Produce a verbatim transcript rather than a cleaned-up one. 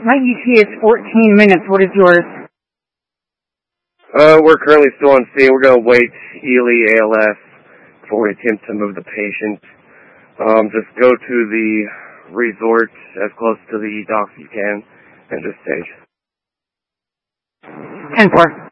My E T is fourteen minutes. What is yours? Uh, we're currently still on scene. We're going to wait Ely A L S before we attempt to move the patient. Um, just go to the resort as close to the docks as you can and just stage. ten four.